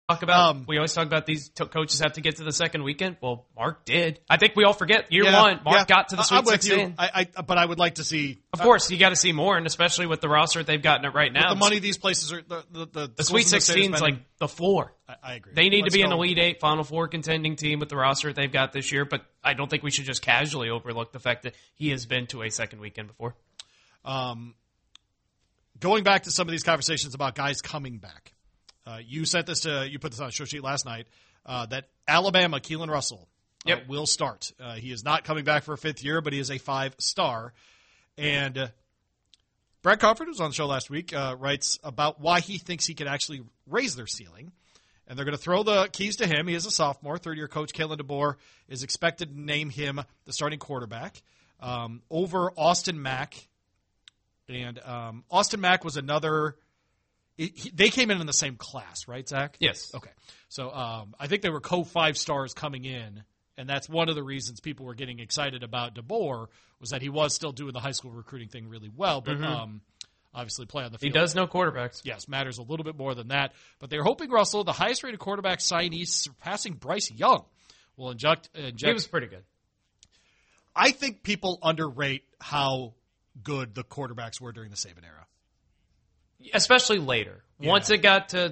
We always talk about these coaches have to get to the second weekend. Well, Mark did. I think we all forget year one. Mark got to the Sweet 16. But I would like to see. Of course, you got to see more, and especially with the roster they've gotten it right now. The money these places are the Sweet 16 is like the floor. I agree. They need to be an Elite Eight, Final Four contending team with the roster they've got this year. But I don't think we should just casually overlook the fact that he has been to a second weekend before. Going back to some of these conversations about guys coming back. You put this on a show sheet last night, that Alabama, Keelan Russell, will start. He is not coming back for a fifth year, but he is a 5-star. And Brad Crawford, who was on the show last week, writes about why he thinks he could actually raise their ceiling. And they're going to throw the keys to him. He is a sophomore. Third-year coach Kalen DeBoer is expected to name him the starting quarterback over Austin Mack. And Austin Mack was another – they came in the same class, right, Zach? Yes. Okay. So I think they were co-5-stars coming in, and that's one of the reasons people were getting excited about DeBoer was that he was still doing the high school recruiting thing really well, but obviously play on the field. He does know quarterbacks. Yes, matters a little bit more than that. But they're hoping Russell, the highest-rated quarterback signee, surpassing Bryce Young, will inject. He was pretty good. I think people underrate how good the quarterbacks were during the Saban era. Especially later. Yeah. Once it got to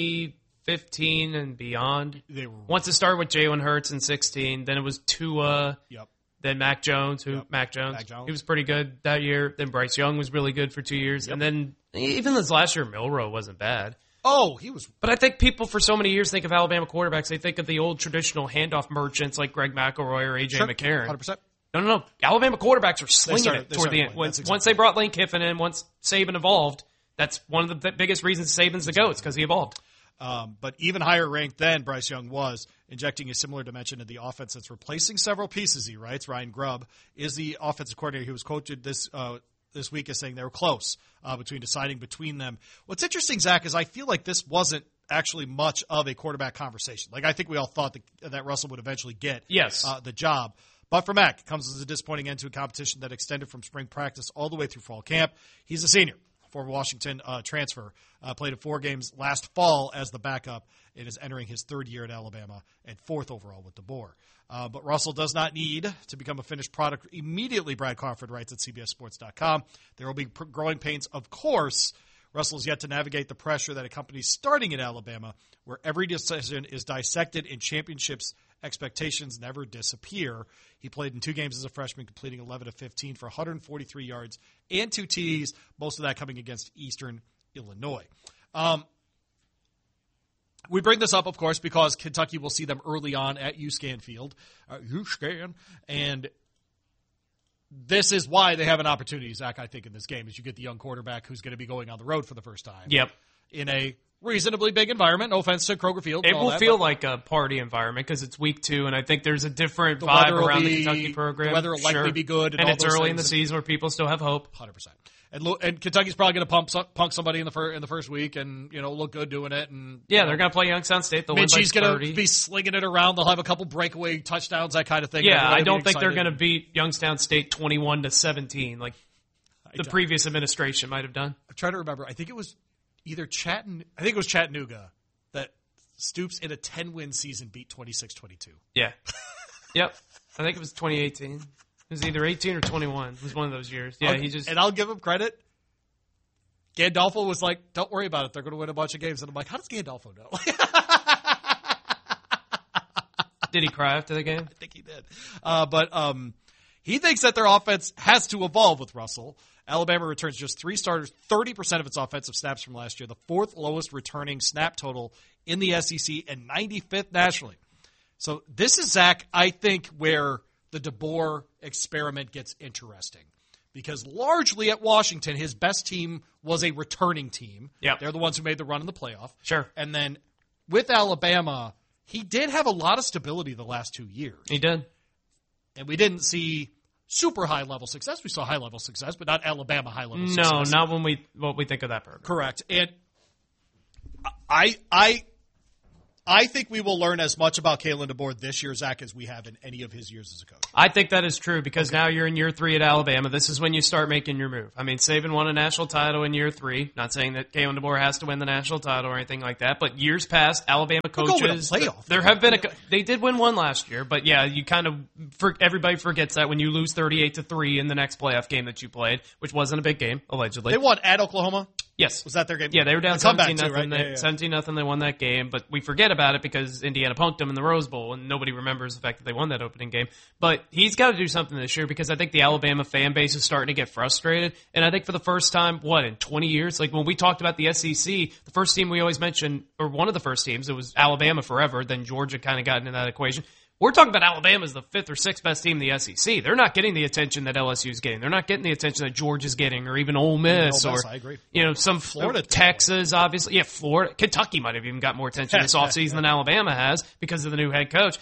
2015 and beyond, once it started with Jalen Hurts in 16, then it was Tua, then Mac Jones, Mac Jones. He was pretty good that year. Then Bryce Young was really good for 2 years. And then even this last year, Milroe wasn't bad. Oh, he was. But I think people for so many years think of Alabama quarterbacks, they think of the old traditional handoff merchants like Greg McElroy or A.J. McCarron. 100%. No. Alabama quarterbacks are slinging it toward the end. Once they brought Lane Kiffin in, once Saban evolved, that's one of the biggest reasons Saban's the GOAT. It's because he evolved. But even higher ranked than Bryce Young was, injecting a similar dimension in the offense that's replacing several pieces, he writes. Ryan Grubb is the offensive coordinator who was coached this week, is saying they were close deciding between them. What's interesting, Zach, is I feel like this wasn't actually much of a quarterback conversation. Like I think we all thought that Russell would eventually get the job. But for Mac, it comes as a disappointing end to a competition that extended from spring practice all the way through fall camp. He's a senior. Former Washington transfer, played in 4 games last fall as the backup and is entering his third year at Alabama and 4th overall with DeBoer. But Russell does not need to become a finished product immediately, Brad Crawford writes at CBSSports.com. There will be growing pains, of course. Russell is yet to navigate the pressure that accompanies starting at Alabama, where every decision is dissected and championships expectations never disappear. He played in 2 games as a freshman, completing 11 of 15 for 143 yards and 2 TDs, most of that coming against Eastern Illinois. We bring this up, of course, because Kentucky will see them early on at UScan Field. And this is why they have an opportunity, Zach, I think, in this game, is you get the young quarterback who's going to be going on the road for the first time. Yep. In a reasonably big environment. No offense to Kroger Field. It will feel like a party environment because it's week 2, and I think there's a different vibe around the Kentucky program. The weather will likely be good. And it's early in the season where people still have hope. 100%. And Kentucky's probably going to punk somebody in the first week and look good doing it. And they're going to play Youngstown State. They'll Minchie's going to be slinging it around. They'll have a couple breakaway touchdowns, that kind of thing. Yeah, I don't think they're going to beat Youngstown State 21-17 like the previous administration might have done. I'm trying to remember. I think it was either Chattanooga that Stoops in a 10-win season beat 26-22. Yeah. Yep. I think it was 2018. It was either 18 or 21. It was one of those years. Yeah, And I'll give him credit. Gandolfo was like, don't worry about it. They're going to win a bunch of games. And I'm like, how does Gandolfo know? Did he cry after the game? I think he did. But he thinks that their offense has to evolve with Russell. Alabama returns just 3 starters, 30% of its offensive snaps from last year, the 4th lowest returning snap total in the SEC and 95th nationally. So this is, Zach, I think, where the DeBoer experiment gets interesting. Because largely at Washington, his best team was a returning team. Yep. They're the ones who made the run in the playoff. Sure. And then with Alabama, he did have a lot of stability the last 2 years. He did. And we didn't see super high-level success. We saw high-level success, but not Alabama high-level success. No, not what we think of that program. Correct. And I I think we will learn as much about Kalen DeBoer this year, Zach, as we have in any of his years as a coach. I think that is true because now you're in year 3 at Alabama. This is when you start making your move. I mean, Saban won a national title in year 3. Not saying that Kalen DeBoer has to win the national title or anything like that, but years past, Alabama coaches, there have been they did win one last year, but yeah, you kind of everybody forgets that when you lose 38-3 in the next playoff game that you played, which wasn't a big game allegedly. They won at Oklahoma. Yes. Was that their game? Yeah, they were down 17-0. Right? 17-0, they won that game, but we forget about it because Indiana punked them in the Rose Bowl, and nobody remembers the fact that they won that opening game. But he's got to do something this year because I think the Alabama fan base is starting to get frustrated. And I think for the first time, in 20 years? Like when we talked about the SEC, the first team we always mentioned, or one of the first teams, it was Alabama forever, then Georgia kind of got into that equation. We're talking about Alabama as the 5th or 6th best team in the SEC. They're not getting the attention that LSU is getting. They're not getting the attention that Georgia's getting, or even Ole Miss, I agree. Some Florida, Texas, obviously. Yeah, Florida, Kentucky might have even got more attention this offseason than Alabama has because of the new head coach.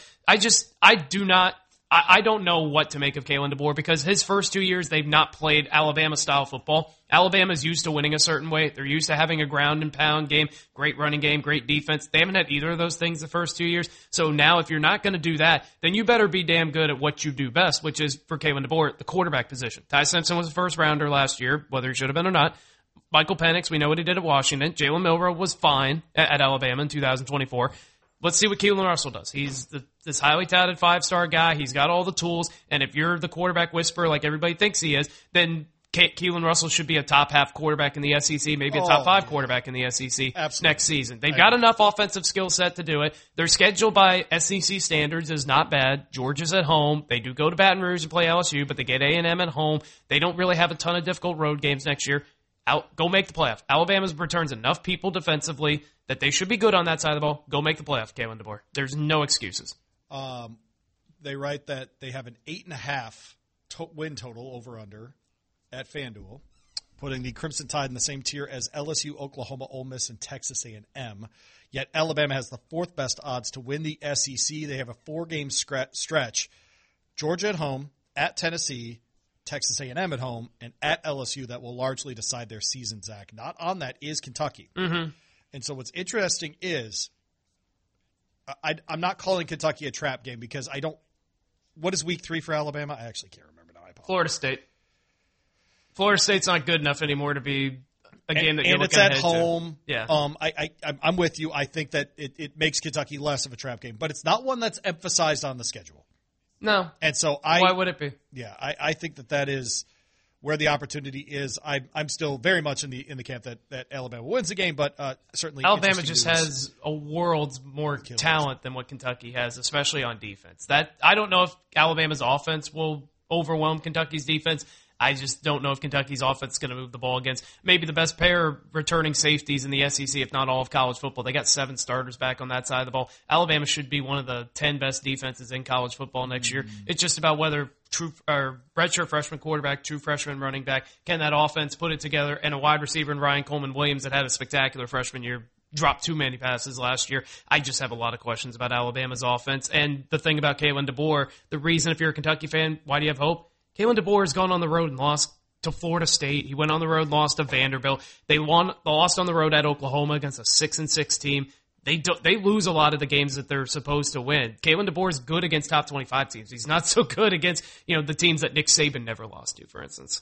I don't know what to make of Kalen DeBoer because his first 2 years, they've not played Alabama-style football. Alabama's used to winning a certain way. They're used to having a ground-and-pound game, great running game, great defense. They haven't had either of those things the first 2 years. So now if you're not going to do that, then you better be damn good at what you do best, which is, for Kalen DeBoer, the quarterback position. Ty Simpson was a first-rounder last year, whether he should have been or not. Michael Penix, we know what he did at Washington. Jalen Milroe was fine at Alabama in 2024. Let's see what Keelan Russell does. He's this highly touted 5-star guy. He's got all the tools. And if you're the quarterback whisperer like everybody thinks he is, then Keelan Russell should be a top half quarterback in the SEC, maybe a top 5 quarterback in the SEC next season. They've got enough offensive skill set to do it. Their schedule by SEC standards is not bad. Georgia's at home. They do go to Baton Rouge and play LSU, but they get A&M at home. They don't really have a ton of difficult road games next year. Go make the playoff. Alabama returns enough people defensively that they should be good on that side of the ball. Go make the playoff, Kalen DeBoer. There's no excuses. They write that they have an 8.5 win total over-under at FanDuel, putting the Crimson Tide in the same tier as LSU, Oklahoma, Ole Miss, and Texas A&M. Yet Alabama has the 4th best odds to win the SEC. They have a 4-game stretch. Georgia at home, at Tennessee, Texas A&M at home, and at LSU that will largely decide their season, Zach. Not on that is Kentucky. Mm-hmm. And so what's interesting is I'm not calling Kentucky a trap game because I don't – what is week 3 for Alabama? I actually can't remember now. I apologize. Florida State. Florida State's not good enough anymore to be a game that you're looking ahead to. And it's at home. Yeah. I'm with you. I think that it makes Kentucky less of a trap game. But it's not one that's emphasized on the schedule. No. And so why would it be? Yeah, I think that is where the opportunity is. I'm still very much in the camp that Alabama wins the game, but certainly Alabama just has a world's more talent than what Kentucky has, especially on defense. That I don't know if Alabama's offense will overwhelm Kentucky's defense. I just don't know if Kentucky's offense is going to move the ball against maybe the best pair of returning safeties in the SEC, if not all of college football. They got 7 starters back on that side of the ball. Alabama should be one of the 10 best defenses in college football next year. It's just about whether redshirt freshman quarterback, true freshman running back, can that offense put it together, and a wide receiver in Ryan Coleman Williams that had a spectacular freshman year, dropped too many passes last year. I just have a lot of questions about Alabama's offense. And the thing about Kalen DeBoer, the reason if you're a Kentucky fan, why do you have hope? Kalen DeBoer has gone on the road and lost to Florida State. He went on the road and lost to Vanderbilt. They lost on the road at Oklahoma against a 6-6 team. They lose a lot of the games that they're supposed to win. Kalen DeBoer is good against top 25 teams. He's not so good against the teams that Nick Saban never lost to, for instance.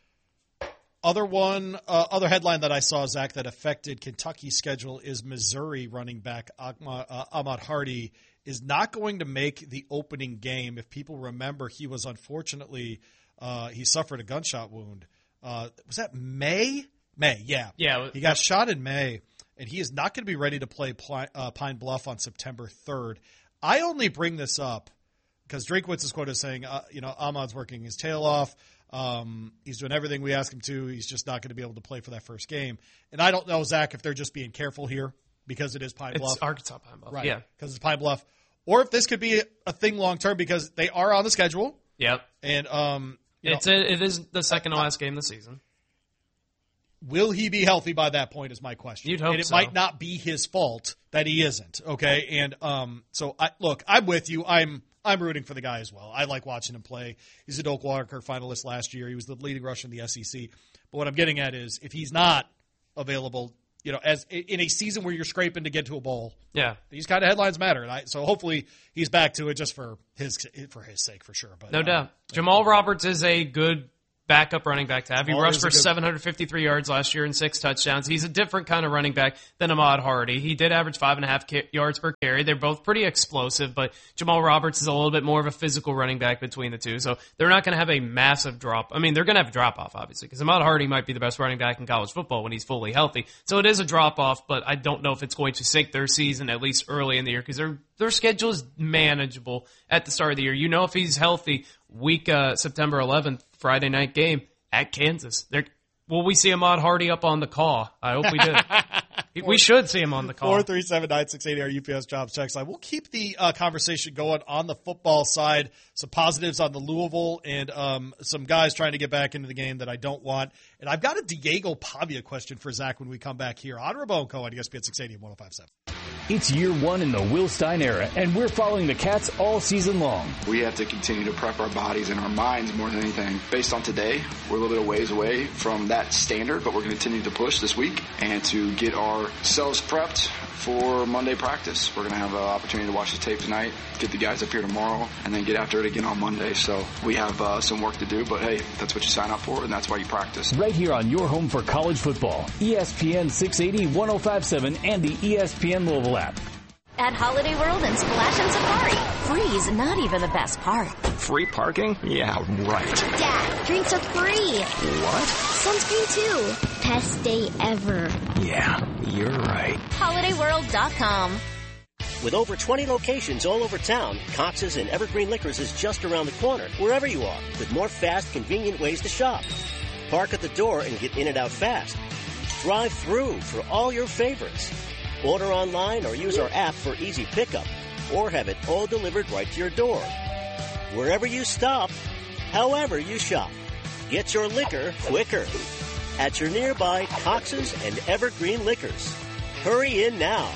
Other headline that I saw, Zach, that affected Kentucky's schedule is Missouri running back Ahmad Hardy is not going to make the opening game. If people remember, he was unfortunately he suffered a gunshot wound. Was that May? May, yeah. Yeah. He got shot in May, and he is not going to be ready to play Pine Bluff on September 3rd. I only bring this up because Drinkwitz is quoted as saying, Ahmad's working his tail off. He's doing everything we ask him to. He's just not going to be able to play for that first game. And I don't know, Zach, if they're just being careful here because it is Pine Bluff. It's Arkansas Pine Bluff. Right, yeah. Because it's Pine Bluff. Or if this could be a thing long term because they are on the schedule. Yep. And it is the second to last game of the season. Will he be healthy by that point is my question. You'd hope and it so. might not be his fault that he isn't, okay? And so I'm with you. I'm rooting for the guy as well. I like watching him play. He's a Doak Walker finalist last year. He was the leading rusher in the SEC. But what I'm getting at is if he's not available, as in a season where you're scraping to get to a bowl. Yeah. These kind of headlines matter. And so hopefully he's back to it just for his sake, for sure. But no doubt. Jamal Roberts is a good backup running back to have. He rushed for 753 yards last year and 6 touchdowns. He's a different kind of running back than Ahmad Hardy. He did average 5.5 yards per carry. They're both pretty explosive, but Jamal Roberts is a little bit more of a physical running back between the two. So they're not going to have a massive drop. I mean, they're going to have a drop-off, obviously, because Ahmad Hardy might be the best running back in college football when he's fully healthy. So it is a drop-off, but I don't know if it's going to sink their season, at least early in the year, because their schedule is manageable at the start of the year. If he's healthy, September 11th, Friday night game at Kansas. Will we see Ahmad Hardy up on the call? I hope we do. We should see him on the call. 437-9680, our UPS Jobs text line. We'll keep the conversation going on the football side. Some positives on the Louisville and some guys trying to get back into the game that I don't want. And I've got a Diego Pavia question for Zach when we come back here on Ramon Co. on ESPN 680 and 105.7. It's year one in the Will Stein era, and we're following the Cats all season long. We have to continue to prep our bodies and our minds more than anything. Based on today, we're a little bit of ways away from that standard, but we're going to continue to push this week and to get ourselves prepped for Monday practice. We're going to have an opportunity to watch the tape tonight, get the guys up here tomorrow, and then get after it again on Monday. So we have some work to do, but hey, that's what you sign up for, and that's why you practice. Right here on your home for college football, ESPN 680, 105.7, and the ESPN Louisville app. At Holiday World and Splash and Safari, free's not even the best part. Free parking? Yeah, right. Dad, drinks are free. What? Sunscreen too. Best day ever. Yeah, you're right. HolidayWorld.com. With over 20 locations all over town, Cox's and Evergreen Liquors is just around the corner, wherever you are, with more fast, convenient ways to shop. Park at the door and get in and out fast. Drive through for all your favorites. Order online or use our app for easy pickup, or have it all delivered right to your door. Wherever you stop, however you shop, get your liquor quicker at your nearby Cox's and Evergreen Liquors. Hurry in now.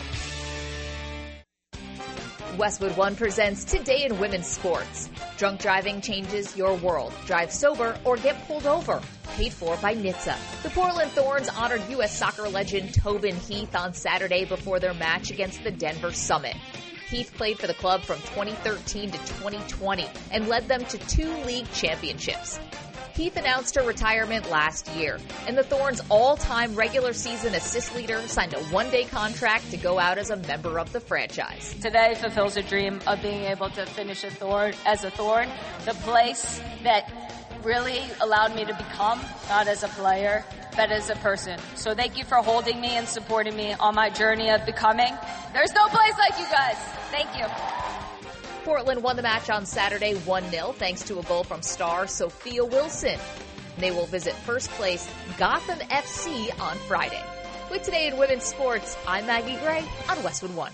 Westwood One presents Today in Women's Sports. Drunk driving changes your world. Drive sober or get pulled over. Paid for by NHTSA. The Portland Thorns honored U.S. soccer legend Tobin Heath on Saturday before their match against the Denver Summit. Heath played for the club from 2013 to 2020 and led them to 2 league championships. Heath announced her retirement last year, and the Thorns' all-time regular season assist leader signed a 1-day contract to go out as a member of the franchise. Today fulfills a dream of being able to finish as a Thorn, the place that really allowed me to become, not as a player, but as a person. So thank you for holding me and supporting me on my journey of becoming. There's no place like you guys. Thank you. Portland won the match on Saturday 1-0 thanks to a goal from star Sophia Wilson. They will visit first place Gotham FC on Friday. With Today in Women's Sports, I'm Maggie Gray on Westwood One.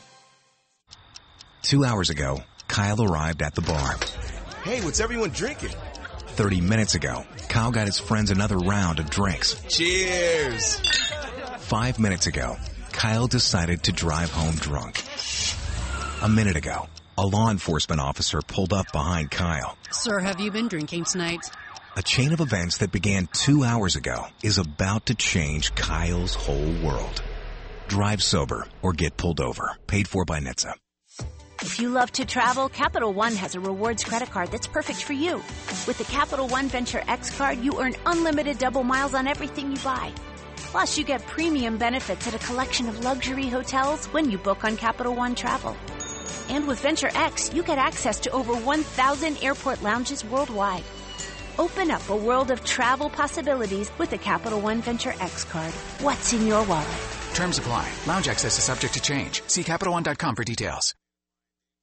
2 hours ago, Kyle arrived at the bar. Hey, what's everyone drinking? 30 minutes ago, Kyle got his friends another round of drinks. Cheers! 5 minutes ago, Kyle decided to drive home drunk. A minute ago, a law enforcement officer pulled up behind Kyle. Sir, have you been drinking tonight? A chain of events that began 2 hours ago is about to change Kyle's whole world. Drive sober or get pulled over. Paid for by NHTSA. If you love to travel, Capital One has a rewards credit card that's perfect for you. With the Capital One Venture X card, you earn unlimited double miles on everything you buy. Plus, you get premium benefits at a collection of luxury hotels when you book on Capital One Travel. And with Venture X, you get access to over 1,000 airport lounges worldwide. Open up a world of travel possibilities with the Capital One Venture X card. What's in your wallet? Terms apply. Lounge access is subject to change. See CapitalOne.com for details.